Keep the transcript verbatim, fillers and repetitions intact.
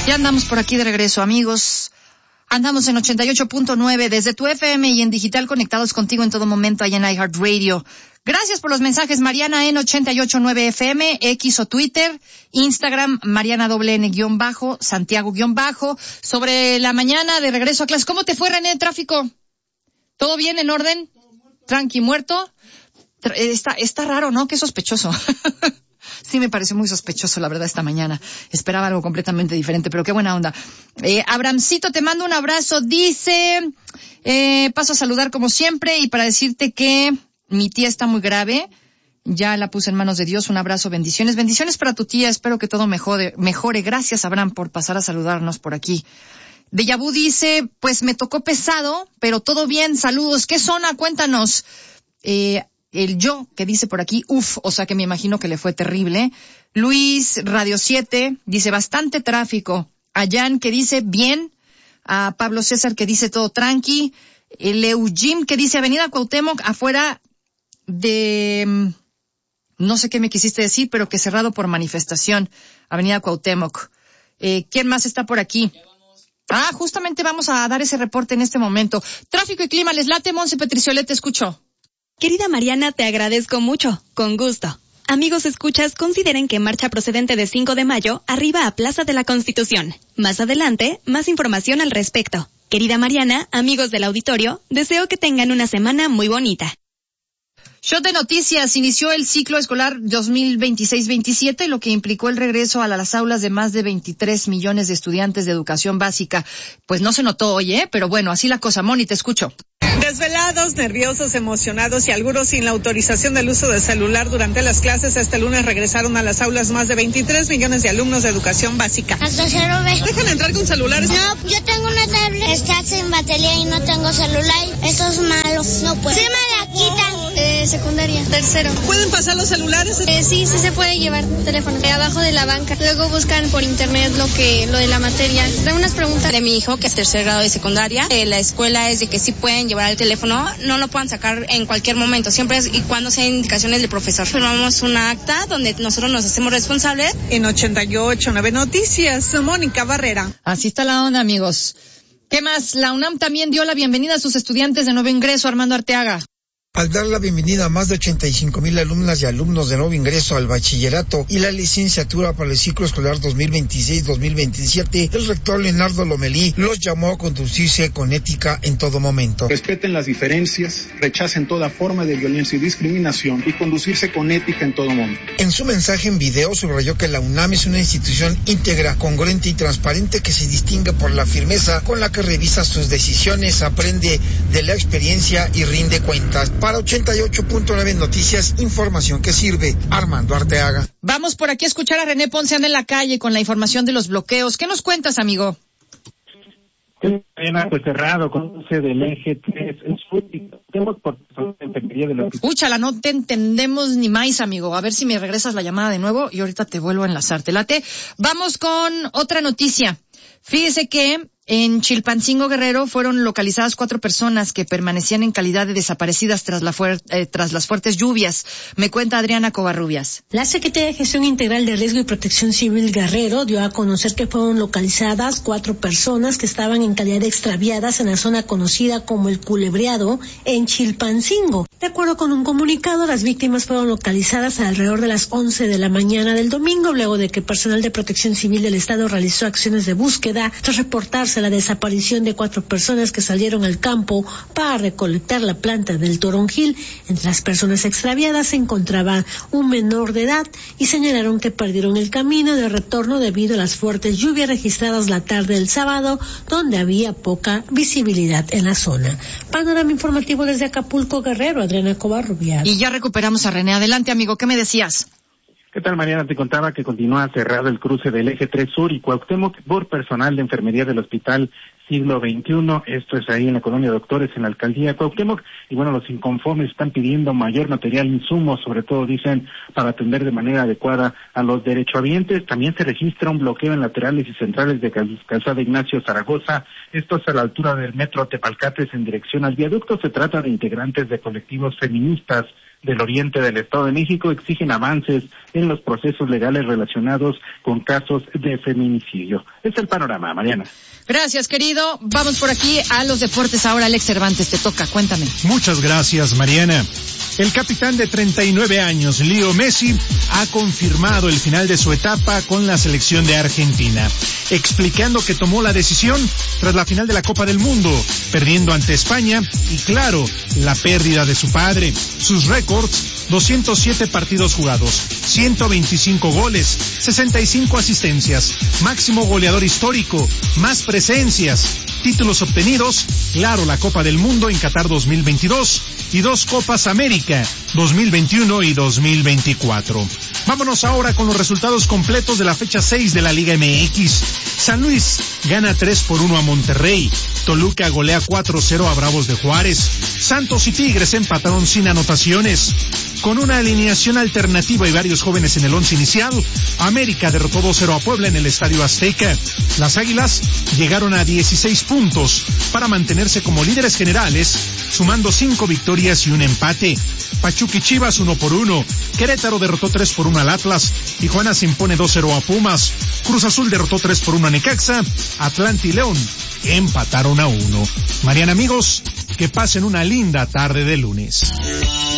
Ya andamos por aquí de regreso, amigos. Andamos en ochenta y ocho punto nueve desde tu F M y en digital, conectados contigo en todo momento ahí en iHeartRadio. Gracias por los mensajes, Mariana en ochenta y ocho punto nueve F M, X o Twitter, Instagram, Mariana doble N guión bajo, Santiago guión bajo. Sobre la mañana de regreso a clase, ¿cómo te fue, René, el tráfico? ¿Todo bien, en orden? Tranqui, muerto. Está, está raro, ¿no? Qué sospechoso. Sí, me pareció muy sospechoso, la verdad, esta mañana. Esperaba algo completamente diferente, pero qué buena onda. Eh, Abramcito, te mando un abrazo. Dice, eh, paso a saludar como siempre y para decirte que mi tía está muy grave. Ya la puse en manos de Dios. Un abrazo, bendiciones. Bendiciones para tu tía. Espero que todo mejore. mejore. Gracias, Abraham, por pasar a saludarnos por aquí. Dejavu dice, pues me tocó pesado, pero todo bien. Saludos. ¿Qué zona? Cuéntanos. Eh, El yo, que dice por aquí, uf, o sea que me imagino que le fue terrible. Luis, Radio siete, dice bastante tráfico. Ayan, que dice bien. A Pablo César, que dice todo tranqui. El Eugim, que dice Avenida Cuauhtémoc, afuera de, no sé qué me quisiste decir, pero que cerrado por manifestación. Avenida Cuauhtémoc. Eh, ¿quién más está por aquí? Ah, justamente vamos a dar ese reporte en este momento. Tráfico y clima, les late, Monse Petriciolet, te escucho. Querida Mariana, te agradezco mucho. Con gusto. Amigos escuchas, consideren que marcha procedente de cinco de mayo arriba a Plaza de la Constitución. Más adelante, más información al respecto. Querida Mariana, amigos del auditorio, deseo que tengan una semana muy bonita. Shot de noticias. Inició el ciclo escolar dos mil veintiséis veintisiete, lo que implicó el regreso a las aulas de más de veintitrés millones de estudiantes de educación básica. Pues no se notó hoy, ¿eh? Pero bueno, así la cosa. Moni, te escucho. Desvelados, nerviosos, emocionados y algunos sin la autorización del uso de celular durante las clases, este lunes regresaron a las aulas más de veintitrés millones de alumnos de educación básica. Hasta cero B. ¿Dejan entrar con celulares? No, yo tengo una tablet, está sin batería y no tengo celular. Eso es malo, no puedo. Se me la quitan. Eh, secundaria, tercero. ¿Pueden pasar los celulares? Eh, sí, sí se puede llevar teléfono. Eh, abajo de la banca. Luego buscan por internet lo que, lo de la materia. Dan unas preguntas. De mi hijo, que es tercer grado de secundaria, eh, la escuela es de que sí pueden llevar el teléfono, no lo puedan sacar en cualquier momento, siempre es y cuando sean indicaciones del profesor. Firmamos una acta donde nosotros nos hacemos responsables. En ochenta y ocho punto nueve Noticias, Mónica Barrera. Así está la onda, amigos. ¿Qué más? La UNAM también dio la bienvenida a sus estudiantes de nuevo ingreso, Armando Arteaga. Al dar la bienvenida a más de ochenta y cinco mil alumnas y alumnos de nuevo ingreso al bachillerato y la licenciatura para el ciclo escolar dos mil veintiséis dos mil veintisiete, el rector Leonardo Lomelí los llamó a conducirse con ética en todo momento. Respeten las diferencias, rechacen toda forma de violencia y discriminación y conducirse con ética en todo momento. En su mensaje en video subrayó que la UNAM es una institución íntegra, congruente y transparente que se distingue por la firmeza con la que revisa sus decisiones, aprende de la experiencia y rinde cuentas. Para ochenta y ocho punto nueve Noticias, información que sirve. Armando Arteaga. Vamos por aquí a escuchar a René Ponce, anda en la calle con la información de los bloqueos. ¿Qué nos cuentas, amigo? Pues cerrado, con del eje tres. Úchala, no te entendemos ni más, amigo. A ver si me regresas la llamada de nuevo y ahorita te vuelvo a enlazar. Te late. Vamos con otra noticia. Fíjese que en Chilpancingo, Guerrero, fueron localizadas cuatro personas que permanecían en calidad de desaparecidas tras, la fuer- eh, tras las fuertes lluvias. Me cuenta Adriana Covarrubias. La Secretaría de Gestión Integral de Riesgo y Protección Civil Guerrero dio a conocer que fueron localizadas cuatro personas que estaban en calidad de extraviadas en la zona conocida como El Culebreado, en Chilpancingo. De acuerdo con un comunicado, las víctimas fueron localizadas alrededor de las once de la mañana del domingo, luego de que personal de Protección Civil del Estado realizó acciones de búsqueda tras reportarse la desaparición de cuatro personas que salieron al campo para recolectar la planta del toronjil. Entre las personas extraviadas se encontraba un menor de edad y señalaron que perdieron el camino de retorno debido a las fuertes lluvias registradas la tarde del sábado, donde había poca visibilidad en la zona. Panorama informativo desde Acapulco, Guerrero, Adriana Covarrubias. Y ya recuperamos a René. Adelante, amigo, ¿qué me decías? ¿Qué tal, Mariana? Te contaba que continúa cerrado el cruce del eje tres Sur y Cuauhtémoc por personal de enfermería del Hospital Siglo veintiuno. Esto es ahí en la colonia Doctores, en la alcaldía Cuauhtémoc. Y bueno, los inconformes están pidiendo mayor material, insumos, sobre todo, dicen, para atender de manera adecuada a los derechohabientes. También se registra un bloqueo en laterales y centrales de Calzada Ignacio Zaragoza. Esto es a la altura del metro Tepalcates en dirección al viaducto. Se trata de integrantes de colectivos feministas. del oriente del Estado de México exigen avances en los procesos legales relacionados con casos de feminicidio. Es el panorama, Mariana. Gracias, querido. Vamos por aquí a los deportes ahora. Alex Cervantes, te toca. Cuéntame. Muchas gracias, Mariana. El capitán de treinta y nueve años, Leo Messi, ha confirmado el final de su etapa con la selección de Argentina, explicando que tomó la decisión tras la final de la Copa del Mundo, perdiendo ante España y, claro, la pérdida de su padre. Sus récords: doscientos siete partidos jugados, ciento veinticinco goles, sesenta y cinco asistencias, máximo goleador histórico, más presencias, títulos obtenidos, claro, la Copa del Mundo en Qatar dos mil veintidós y dos Copas América dos mil veintiuno y dos mil veinticuatro. Vámonos ahora con los resultados completos de la fecha seis de la Liga M X. San Luis gana tres por uno a Monterrey. Toluca golea cuatro cero a Bravos de Juárez. Santos y Tigres empataron sin anotaciones. Con una alineación alternativa y varios jóvenes en el once inicial, América derrotó dos cero a Puebla en el Estadio Azteca. Las Águilas llegaron a dieciséis puntos para mantenerse como líderes generales, sumando cinco victorias y un empate. Pachuca y Chivas uno por uno. Querétaro derrotó tres por uno al Atlas. Tijuana se impone dos cero a Pumas. Cruz Azul derrotó tres por uno a Necaxa. Atlanta y León empataron a uno. Mariana, amigos, que pasen una linda tarde de lunes.